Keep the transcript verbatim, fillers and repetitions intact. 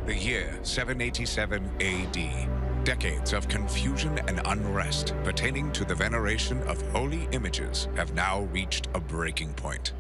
The year seven eighty-seven A D. Decades of confusion and unrest pertaining to the veneration of holy images have now reached a breaking point.